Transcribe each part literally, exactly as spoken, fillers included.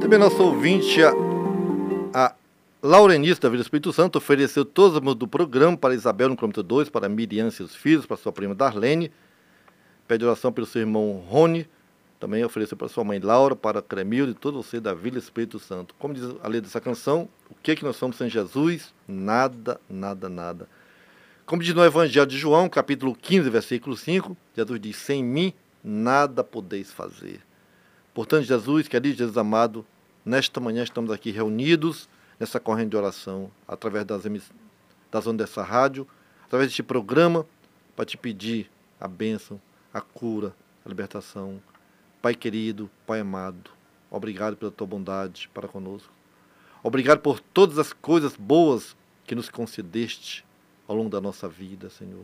Também nosso ouvinte, a, a Laurenice da Vila Espírito Santo, ofereceu todos os do programa para Isabel no quilômetro dois, para Miriam e seus filhos, para sua prima Darlene. Pede oração pelo seu irmão Rony. Também ofereceu para sua mãe Laura, para Cremildo e todo você da Vila Espírito Santo. Como diz a letra dessa canção, o que é que nós somos sem Jesus? Nada, nada, nada. Como diz no Evangelho de João, capítulo quinze, versículo cinco, Jesus diz, sem mim nada podeis fazer. Portanto, Jesus, querido Jesus amado, nesta manhã estamos aqui reunidos nessa corrente de oração, através das, das ondas dessa rádio, através deste programa, para te pedir a bênção, a cura, a libertação. Pai querido, Pai amado, obrigado pela tua bondade para conosco. Obrigado por todas as coisas boas que nos concedeste ao longo da nossa vida, Senhor.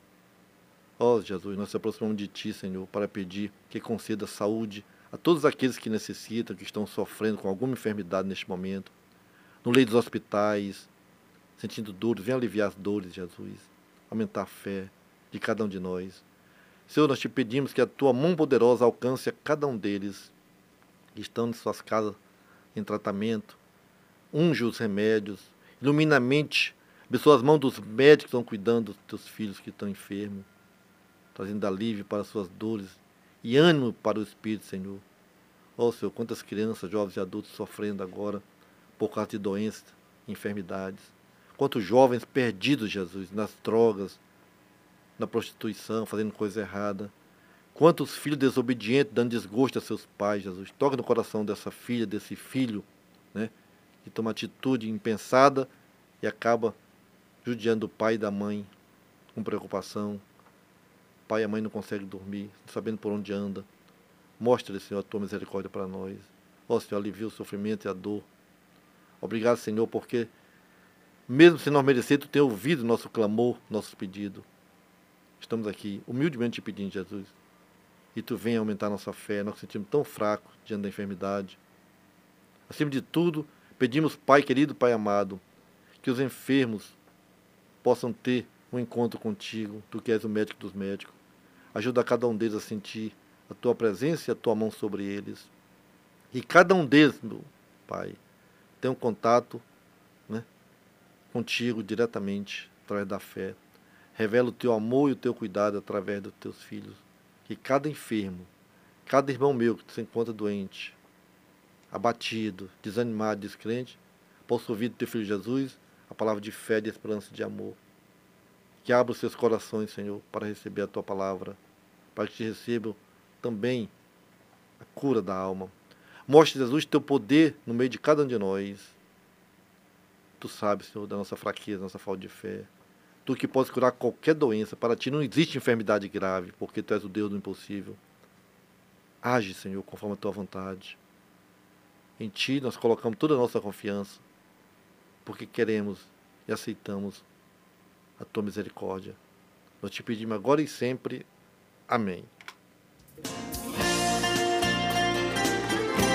Ó Jesus, nós nos aproximamos de Ti, Senhor, para pedir que conceda saúde a todos aqueles que necessitam, que estão sofrendo com alguma enfermidade neste momento, no leito dos hospitais, sentindo dores. Venha aliviar as dores, Jesus, aumentar a fé de cada um de nós. Senhor, nós te pedimos que a tua mão poderosa alcance a cada um deles que estão em suas casas em tratamento, unge os remédios, ilumina a mente, abençoa as mãos dos médicos que estão cuidando dos teus filhos que estão enfermos, trazendo alívio para as suas dores e ânimo para o Espírito, Senhor. Ó Senhor, quantas crianças, jovens e adultos sofrendo agora por causa de doenças, enfermidades. Quantos jovens perdidos, Jesus, nas drogas, na prostituição, fazendo coisa errada. Quantos filhos desobedientes, dando desgosto a seus pais, Jesus. Toca no coração dessa filha, desse filho, né, que toma atitude impensada e acaba judiando o pai e da mãe com preocupação. O pai e a mãe não conseguem dormir, não sabendo por onde anda. Mostra, Senhor, a tua misericórdia para nós. Ó Senhor, alivia o sofrimento e a dor. Obrigado, Senhor, porque mesmo se nós merecemos, Tu tem ouvido nosso clamor, nossos pedidos. Estamos aqui humildemente te pedindo, Jesus, e Tu venha aumentar nossa fé. Nós nos sentimos tão fracos diante da enfermidade. Acima de tudo, pedimos, Pai querido, Pai amado, que os enfermos possam ter um encontro contigo, Tu que és o médico dos médicos. Ajuda cada um deles a sentir a Tua presença e a Tua mão sobre eles. E cada um deles, meu Pai, tem um contato, né, contigo diretamente, através da fé. Revela o Teu amor e o Teu cuidado através dos Teus filhos. Que cada enfermo, cada irmão meu que se encontra doente, abatido, desanimado, descrente, possa ouvir do Teu Filho Jesus a palavra de fé, de esperança e de amor. Que abra os seus corações, Senhor, para receber a Tua palavra, para que te recebam também a cura da alma. Mostre, Jesus, Teu poder no meio de cada um de nós. Tu sabes, Senhor, da nossa fraqueza, da nossa falta de fé. Tu que podes curar qualquer doença. Para Ti não existe enfermidade grave, porque Tu és o Deus do impossível. Age, Senhor, conforme a Tua vontade. Em Ti nós colocamos toda a nossa confiança, porque queremos e aceitamos a Tua misericórdia. Nós te pedimos agora e sempre. Amém.